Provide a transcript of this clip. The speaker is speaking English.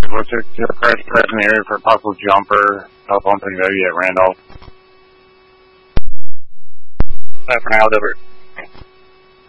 460, crash in the area for a possible jumper, South 130 at Randolph. For now, over.